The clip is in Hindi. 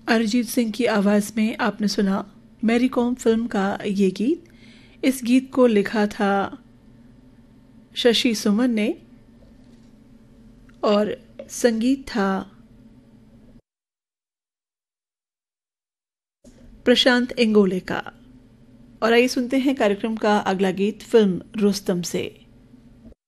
अरिजीत सिंह की आवाज़ में आपने सुना मैरी कॉम फिल्म का ये गीत। इस गीत को लिखा था शशि सुमन ने और संगीत था प्रशांत इंगोले का। और आइए सुनते हैं कार्यक्रम का अगला गीत फिल्म रुस्तम से।